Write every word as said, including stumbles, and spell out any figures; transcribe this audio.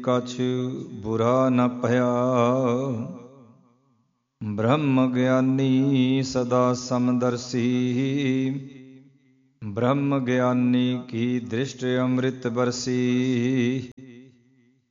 ਕਛ ਬੁਰਾ ਨ ਭਇਆ। ਬ੍ਰਹਮ ਗਿਆਨੀ ਸਦਾ ਸਮਦਰਸੀ, ਬ੍ਰਹਮ ਗਿਆਨੀ ਕੀ ਦ੍ਰਿਸ਼ਟ ਅੰਮ੍ਰਿਤ ਬਰਸੀ।